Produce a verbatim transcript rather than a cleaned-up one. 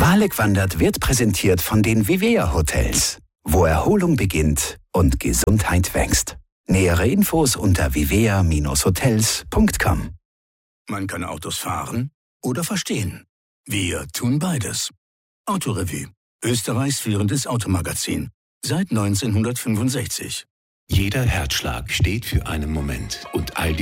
Walek wandert wird präsentiert von den Vivea Hotels, wo Erholung beginnt und Gesundheit wächst. Nähere Infos unter vivea Bindestrich hotels Punkt com. Man kann Autos fahren oder verstehen. Wir tun beides. Autorevue, Österreichs führendes Automagazin. Seit neunzehnhundertfünfundsechzig. Jeder Herzschlag steht für einen Moment und all die